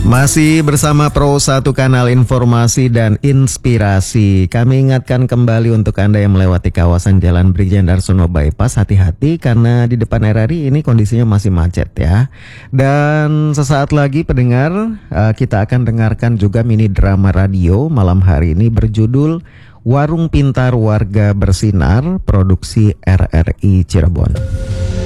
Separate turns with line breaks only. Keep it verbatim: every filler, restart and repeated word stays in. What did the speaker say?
Masih bersama Pro satu Kanal Informasi dan Inspirasi. Kami ingatkan kembali untuk Anda yang melewati kawasan Jalan Brigjen Darsono Bypass, hati-hati karena di depan R R I ini kondisinya masih macet ya. Dan sesaat lagi pendengar, uh, kita akan dengarkan juga mini drama radio malam hari ini berjudul Warung Pintar Warga Bersinar, produksi R R I Cirebon.